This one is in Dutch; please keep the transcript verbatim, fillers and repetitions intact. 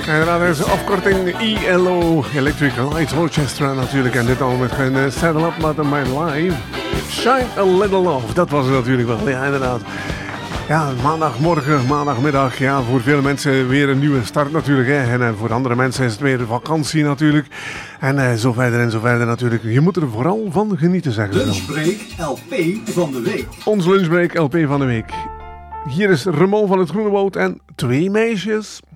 En inderdaad, er is een afkorting E L O, Electric Light Orchestra natuurlijk. En dit al met geen uh, Saddle Up Not My Life. Shine a Little Love, dat was het natuurlijk wel. Ja, inderdaad. Ja, maandagmorgen, maandagmiddag. Ja, voor vele mensen weer een nieuwe start natuurlijk. Hè. En uh, voor andere mensen is het weer vakantie natuurlijk. En uh, zo verder en zo verder natuurlijk. Je moet er vooral van genieten, zeggen we. Lunchbreak L P van de week. Ons Lunchbreak L P van de week. Hier is Ramon van het Groene Woud en twee meisjes.